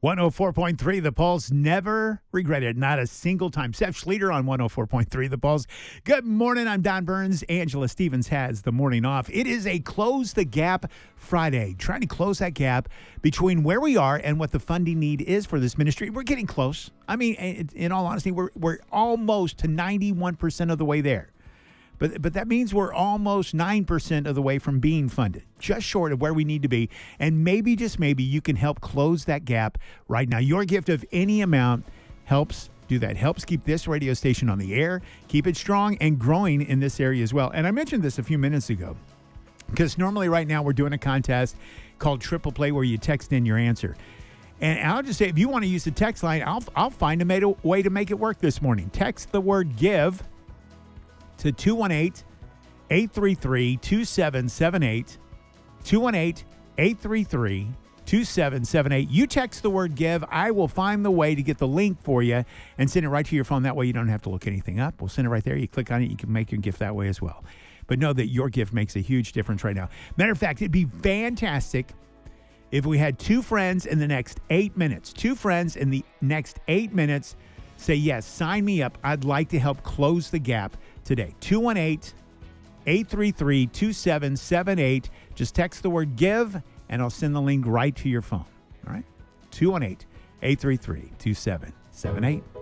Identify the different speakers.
Speaker 1: 104.3 The Pulse. Never regretted, not a single time. Seth Schleter on 104.3 The Pulse. Good morning. I'm Don Burns. Angela Stevens has the morning off. It is a Close the Gap Friday, trying to close that gap between where we are and what the funding need is for this ministry. We're getting close. I mean, in all honesty, we're almost to 91% of the way there. But that means we're almost 9% of the way from being funded, just short of where we need to be. And maybe, just maybe, you can help close that gap right now. Your gift of any amount helps do that, helps keep this radio station on the air, keep it strong and growing in this area as well. And I mentioned this a few minutes ago, because normally right now we're doing a contest called Triple Play where you text in your answer. And I'll just say, if you want to use the text line, I'll find a way to make it work this morning. Text the word GIVE to 218-833-2778, 218-833-2778. You text the word GIVE. I will find the way to get the link for you and send it right to your phone. That way you don't have to look anything up. We'll send it right there. You click on it. You can make your gift that way as well. But know that your gift makes a huge difference right now. Matter of fact, it'd be fantastic if we had two friends in the next 8 minutes. Two friends in the next 8 minutes say, yes, sign me up. I'd like to help close the gap today. 218-833-2778. Just text the word GIVE, and I'll send the link right to your phone. All right? 218-833-2778.